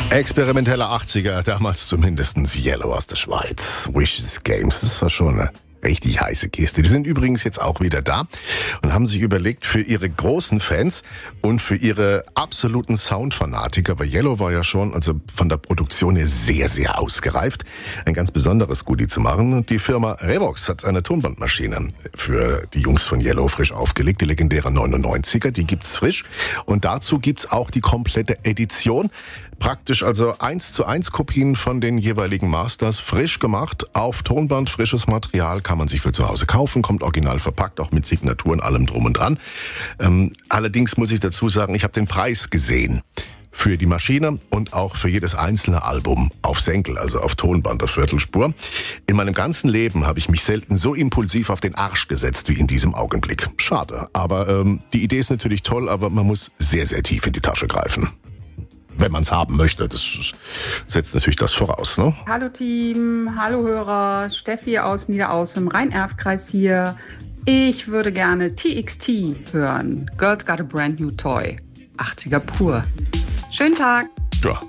Experimentelle 80er, damals zumindest Yellow aus der Schweiz. Wishes Games, das war schon eine richtig heiße Kiste. Die sind übrigens jetzt auch wieder da und haben sich überlegt, für ihre großen Fans und für ihre absoluten Soundfanatiker, weil Yellow war ja schon also von der Produktion her sehr, sehr ausgereift, ein ganz besonderes Goodie zu machen. Und die Firma Revox hat eine Tonbandmaschine für die Jungs von Yellow frisch aufgelegt, die legendäre 99er, die gibt's frisch. Und dazu gibt's auch die komplette Edition. Praktisch also 1:1 Kopien von den jeweiligen Masters, frisch gemacht, auf Tonband, frisches Material, kann man sich für zu Hause kaufen, kommt original verpackt, auch mit Signaturen, allem drum und dran. Allerdings muss ich dazu sagen, ich habe den Preis gesehen für die Maschine und auch für jedes einzelne Album auf Senkel, also auf Tonband, auf Viertelspur. In meinem ganzen Leben habe ich mich selten so impulsiv auf den Arsch gesetzt wie in diesem Augenblick. Schade, aber die Idee ist natürlich toll, aber man muss sehr, sehr tief in die Tasche greifen. Wenn man es haben möchte, das setzt natürlich das voraus, ne? Hallo Team, hallo Hörer, Steffi aus Niederauß im Rhein-Erft-Kreis hier. Ich würde gerne TXT hören. Girls Got a Brand New Toy. 80er pur. Schönen Tag.